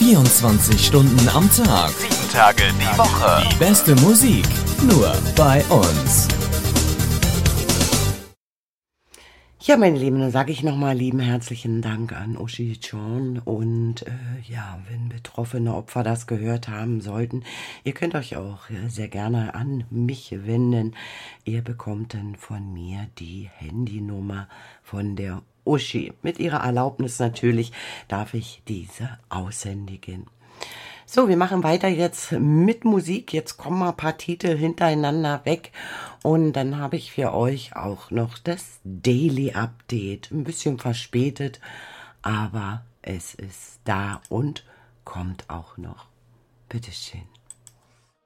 24 Stunden am Tag, 7 Tage die Woche. die beste Musik, nur bei uns. Ja, meine Lieben, dann sage ich nochmal lieben herzlichen Dank an Uschi John und wenn betroffene Opfer das gehört haben sollten, ihr könnt euch auch sehr gerne an mich wenden. Ihr bekommt dann von mir die Handynummer von der Uschi. Mit ihrer Erlaubnis natürlich darf ich diese aushändigen. So, wir machen weiter jetzt mit Musik. Jetzt kommen mal ein paar Titel hintereinander weg. Und dann habe ich für euch auch noch das Daily Update. Ein bisschen verspätet, aber es ist da und kommt auch noch. Bitteschön.